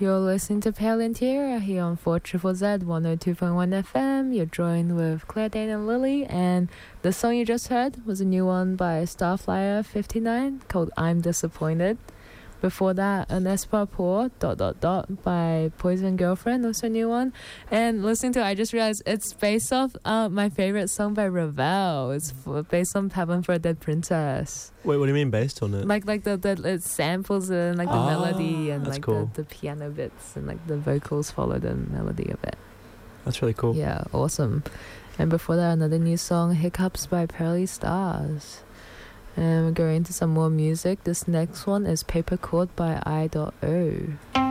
You're listening to Pale Interior here on 4ZZZ 102.1 FM. You're joined with Claire, Dane, and Lily. And the song you just heard was a new one by Starflyer 59 called I'm Disappointed. Before that, An Espoir by Poison Girlfriend, also a new one. And listening to it, I just realized it's based off my favorite song by Ravel. It's based on Heaven for a Dead Princess. Wait, what do you mean based on it? Like the it samples and like the melody and like cool. the piano bits and like the vocals follow the melody of it. That's really cool. Yeah, awesome. And before that, another new song, Hiccups by Pearly Stars. And we're going into some more music. This next one is Paper Chord by I.O.